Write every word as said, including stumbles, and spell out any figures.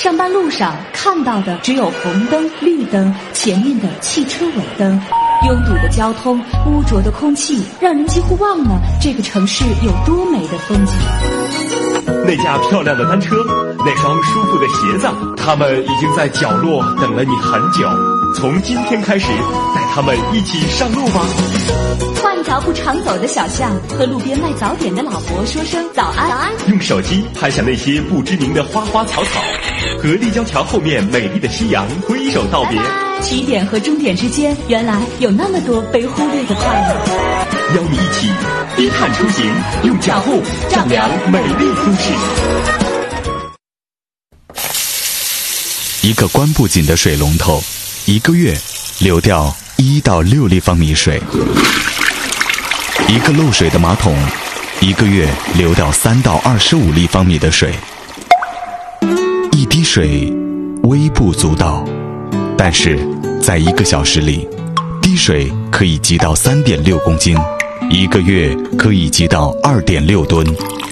上班路上看到的只有红灯、绿灯，前面的汽车尾灯。拥堵的交通，污浊的空气，让人几乎忘了这个城市有多美的风景。 那架漂亮的单车，那双舒服的鞋子，他们已经在角落等了你很久。从今天开始，带他们一起上路吧。 换一条不常走的小巷，和路边卖早点的老伯说声早安。早安。 用手机拍下那些不知名的花花草草，和立交桥后面美丽的夕阳挥手道别。 起点和终点之间，原来有那么多被忽略的快乐。 邀你一起低碳出行，用脚步丈量美丽都市。 一个关不紧的水龙头，一个月流掉一到六立方米水；一个漏水的马桶，一个月流掉三到二十五立方米的水。一滴水微不足道，但是在一个小时里，滴水可以积到三点六公斤，一个月可以积到二点六吨。